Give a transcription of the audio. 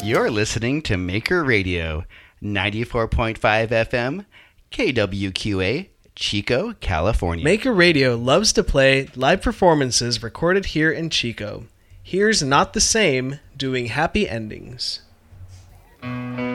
You're listening to Maker Radio, 94.5 FM, KWQA, Chico, California. Maker Radio loves to play live performances recorded here in Chico. Here's Not the Same doing Happy Endings.